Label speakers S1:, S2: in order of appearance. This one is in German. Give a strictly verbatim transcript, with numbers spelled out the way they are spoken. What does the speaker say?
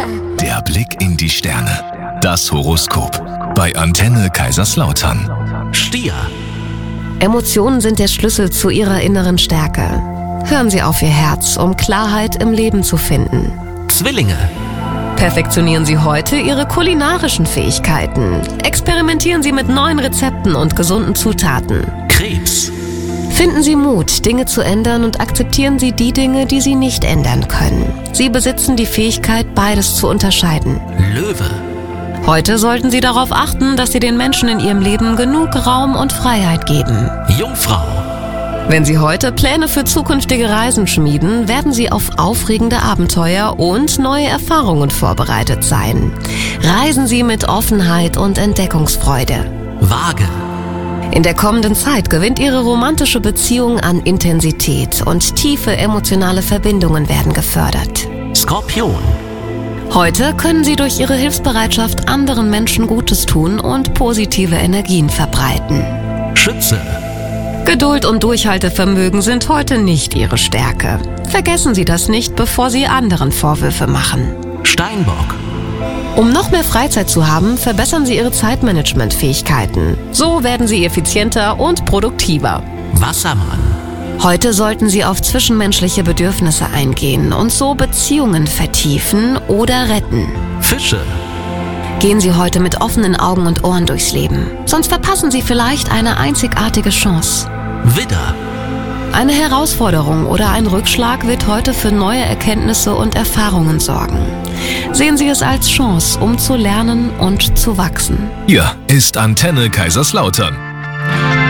S1: Der Blick in die Sterne. Das Horoskop. Bei Antenne Kaiserslautern.
S2: Stier.
S3: Emotionen sind der Schlüssel zu Ihrer inneren Stärke. Hören Sie auf Ihr Herz, um Klarheit im Leben zu finden.
S2: Zwillinge.
S3: Perfektionieren Sie heute Ihre kulinarischen Fähigkeiten. Experimentieren Sie mit neuen Rezepten und gesunden Zutaten.
S2: Krebs.
S3: Finden Sie Mut, Dinge zu ändern und akzeptieren Sie die Dinge, die Sie nicht ändern können. Sie besitzen die Fähigkeit, beides zu unterscheiden.
S2: Löwe.
S3: Heute sollten Sie darauf achten, dass Sie den Menschen in Ihrem Leben genug Raum und Freiheit geben.
S2: Jungfrau.
S3: Wenn Sie heute Pläne für zukünftige Reisen schmieden, werden Sie auf aufregende Abenteuer und neue Erfahrungen vorbereitet sein. Reisen Sie mit Offenheit und Entdeckungsfreude.
S2: Waage.
S3: In der kommenden Zeit gewinnt Ihre romantische Beziehung an Intensität und tiefe emotionale Verbindungen werden gefördert.
S2: Skorpion.
S3: Heute können Sie durch Ihre Hilfsbereitschaft anderen Menschen Gutes tun und positive Energien verbreiten.
S2: Schütze.
S3: Geduld und Durchhaltevermögen sind heute nicht Ihre Stärke. Vergessen Sie das nicht, bevor Sie anderen Vorwürfe machen.
S2: Steinbock.
S3: Um noch mehr Freizeit zu haben, verbessern Sie Ihre Zeitmanagement-Fähigkeiten. So werden Sie effizienter und produktiver.
S2: Wassermann.
S3: Heute sollten Sie auf zwischenmenschliche Bedürfnisse eingehen und so Beziehungen vertiefen oder retten.
S2: Fische.
S3: Gehen Sie heute mit offenen Augen und Ohren durchs Leben, sonst verpassen Sie vielleicht eine einzigartige Chance.
S2: Widder.
S3: Eine Herausforderung oder ein Rückschlag wird heute für neue Erkenntnisse und Erfahrungen sorgen. Sehen Sie es als Chance, um zu lernen und zu wachsen.
S1: Hier ist Antenne Kaiserslautern.